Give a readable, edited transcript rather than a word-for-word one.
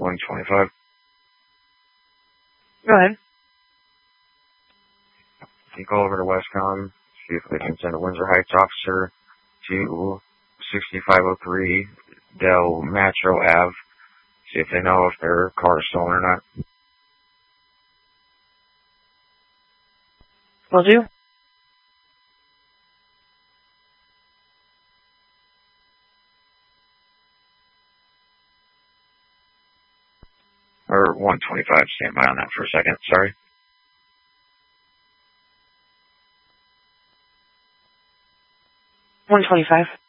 125. Go ahead. You call over to Westcom, see if they can send a Windsor Heights officer to 6503 Del Matro Ave. See if they know if their car is stolen or not. Will do. Or 125, stand by on that for a second, sorry. $125.